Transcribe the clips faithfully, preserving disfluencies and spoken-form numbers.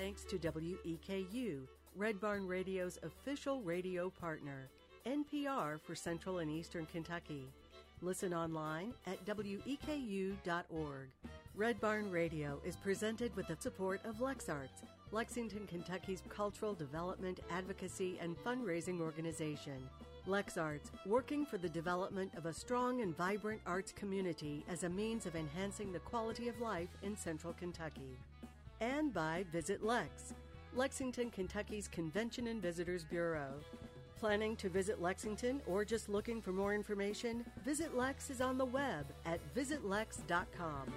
thanks to W E K U, Red Barn Radio's official radio partner, N P R for Central and Eastern Kentucky. Listen online at W E K U dot org. Red Barn Radio is presented with the support of LexArts, Lexington, Kentucky's cultural development, advocacy, and fundraising organization. LexArts, working for the development of a strong and vibrant arts community as a means of enhancing the quality of life in Central Kentucky. And by Visit Lex, Lexington, Kentucky's Convention and Visitors Bureau. Planning to visit Lexington or just looking for more information? Visit Lex is on the web at visit lex dot com.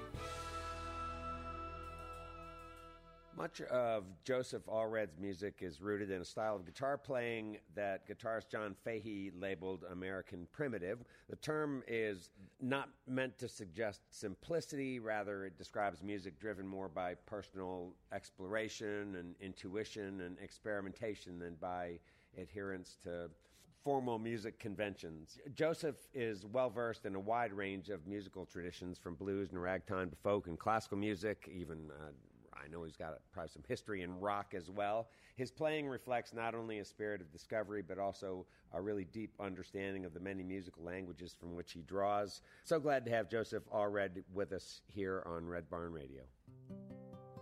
Much of Joseph Allred's music is rooted in a style of guitar playing that guitarist John Fahey labeled American primitive. The term is not meant to suggest simplicity. Rather, it describes music driven more by personal exploration and intuition and experimentation than by adherence to formal music conventions. Joseph is well-versed in a wide range of musical traditions, from blues and ragtime to folk and classical music, even uh, I know he's got probably some history in rock as well. His playing reflects not only a spirit of discovery, but also a really deep understanding of the many musical languages from which he draws. So glad to have Joseph Allred with us here on Red Barn Radio.